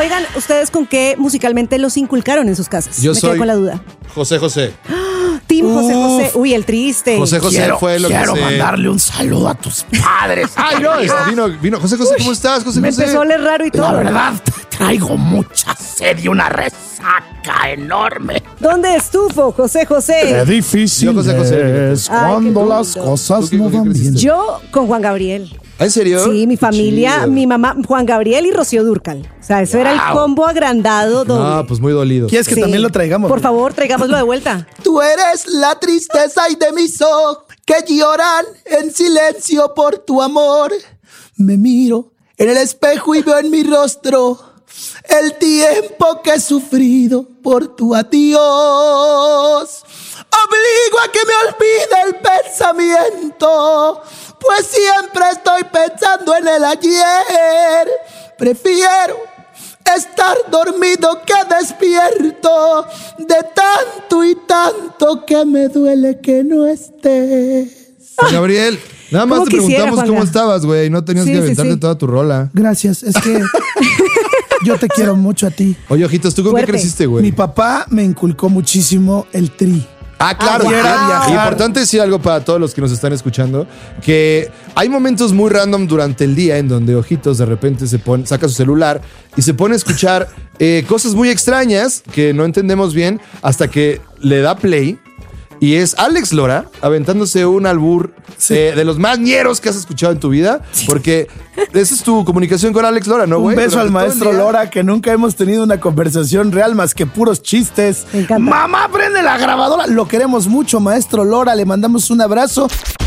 Oigan, ¿ustedes con qué musicalmente los inculcaron en sus casas? Yo Me soy quedé con la duda. José José. Team José José. Uy, el triste. José José fue lo que Quiero se... mandarle un saludo a tus padres. Ay, no, vino. José José, ¿cómo estás, José Me José? empezó a oler raro y todo. La verdad, traigo mucha sed y una resaca enorme. ¿Dónde estuvo José José? Qué difícil Yo, José José. es Ay, cuando qué las lindo. cosas ¿Tú no qué van bien. creciste? Yo con Juan Gabriel. ¿En serio? Sí, mi Qué familia, chido. mi mamá, Juan Gabriel y Rocío Dúrcal. O sea, eso era el combo agrandado doble. Ah, pues muy dolido. ¿Quieres que Sí. también lo traigamos? Por favor, traigámoslo de vuelta. Tú eres la tristeza y de mis ojos que lloran en silencio por tu amor. Me miro en el espejo y veo en mi rostro el tiempo que he sufrido por tu adiós. Obligo a que me olvide el pensamiento, pues siempre estoy pensando en el ayer. Prefiero estar dormido que despierto, de tanto y tanto que me duele que no estés. Juan Gabriel, nada más ¿Cómo te quisiera, preguntamos Juanga? cómo estabas, güey. No tenías Sí, que sí, aventarte sí. toda tu rola. Gracias, es que yo te quiero mucho a ti. Oye, Ojitos, ¿tú con Fuerte. qué creciste, güey? Mi papá me inculcó muchísimo el tri. Ah, claro. Quiero viajar. Importante decir algo para todos los que nos están escuchando, que hay momentos muy random durante el día en donde Ojitos de repente saca su celular y se pone a escuchar cosas muy extrañas que no entendemos bien hasta que le da play. Y es Alex Lora aventándose un albur de los más ñeros que has escuchado en tu vida. Porque esa es tu comunicación con Alex Lora, ¿no, Un güey? beso al Durante todo el maestro día. Lora, que nunca hemos tenido una conversación real más que puros chistes. Me encanta. Mamá, prende la grabadora. Lo queremos mucho, maestro Lora. Le mandamos un abrazo.